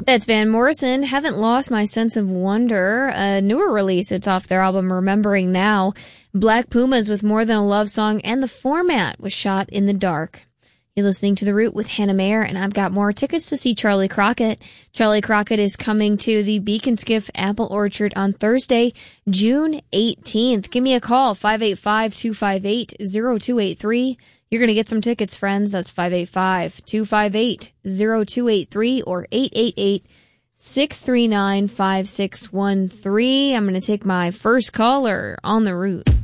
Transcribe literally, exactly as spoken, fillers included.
That's Van Morrison. Haven't Lost My Sense of Wonder. A newer release. It's off their album Remembering Now. Black Pumas with More Than a Love Song, and The Format was Shot in the Dark. You're listening to The Root with Hannah Mayer, and I've got more tickets to see Charlie Crockett. Charlie Crockett is coming to the Beacon Skiff Apple Orchard on Thursday, June eighteenth. Give me a call, five eight five, two five eight, zero two eight three. You're going to get some tickets, friends. That's five eight five, two five eight, zero two eight three or eight eight eight, six three nine, five six one three. I'm going to take my first caller on The Root.